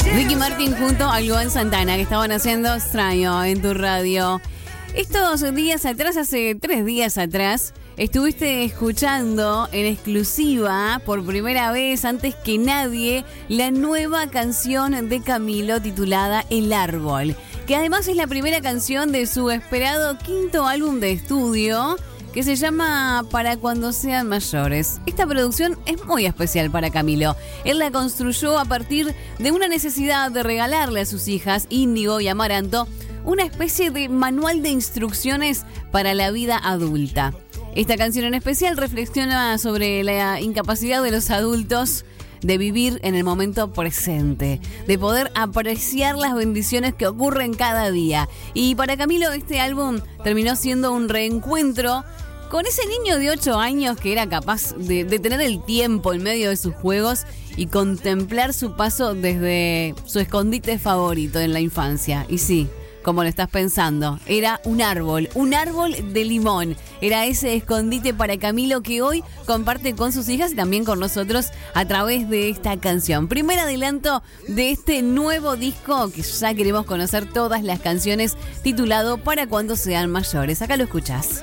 Ricky Martin junto a Luan Santana, que estaban haciendo Extraño en tu radio. Estos días atrás, hace 3 días atrás, estuviste escuchando en exclusiva, por primera vez, antes que nadie, la nueva canción de Camilo titulada El Árbol, que además es la primera canción de su esperado 5º álbum de estudio, que se llama Para cuando sean mayores. Esta producción es muy especial para Camilo. Él la construyó a partir de una necesidad de regalarle a sus hijas, Índigo y Amaranto, una especie de manual de instrucciones para la vida adulta. Esta canción en especial reflexiona sobre la incapacidad de los adultos de vivir en el momento presente, de poder apreciar las bendiciones que ocurren cada día. Y para Camilo este álbum terminó siendo un reencuentro con ese niño de 8 años que era capaz de tener el tiempo en medio de sus juegos y contemplar su paso desde su escondite favorito en la infancia. Y sí, como lo estás pensando, era un árbol de limón. Era ese escondite para Camilo que hoy comparte con sus hijas y también con nosotros a través de esta canción. Primer adelanto de este nuevo disco que ya queremos conocer todas las canciones, titulado Para cuando sean mayores. Acá lo escuchás.